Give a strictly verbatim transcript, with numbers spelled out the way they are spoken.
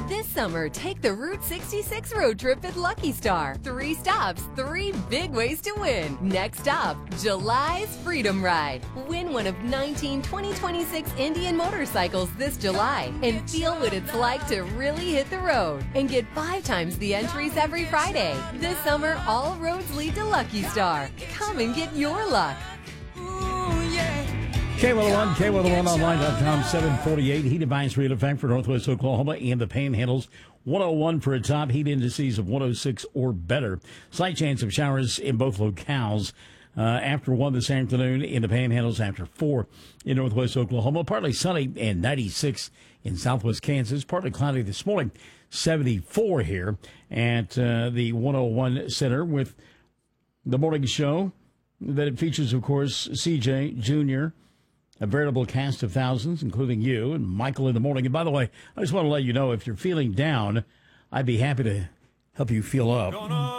This summer, take the Route sixty-six road trip at Lucky Star. Three stops, three big ways to win. Next stop, July's Freedom Ride. Win one of nineteen twenty twenty-six Indian motorcycles this July and feel what it's like to really hit the road. And get five times the entries every Friday. This summer, all roads lead to Lucky Star. Come and get your luck. K one oh one, K one oh one online dot com, seven forty-eight. Heat advisory in effect for Northwest Oklahoma and the Panhandles. one oh one for a top, heat indices of one oh six or better. Slight chance of showers in both locales. Uh, after one this afternoon in the Panhandles, after four in Northwest Oklahoma. Partly sunny and ninety-six in Southwest Kansas. Partly cloudy this morning, seventy-four here at uh, the one oh one Center with the morning show that it features, of course, C J Junior, a veritable cast of thousands, including you and Michael in the morning. And by the way, I just want to let you know, if you're feeling down, I'd be happy to help you feel up.